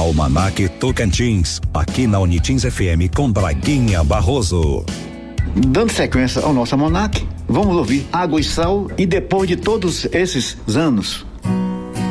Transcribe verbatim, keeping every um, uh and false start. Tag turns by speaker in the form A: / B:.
A: Almanac Tocantins, aqui na Unitins F M com Braguinha Barroso.
B: Dando sequência ao nosso almanac, vamos ouvir Água e Sal, e depois de todos esses anos,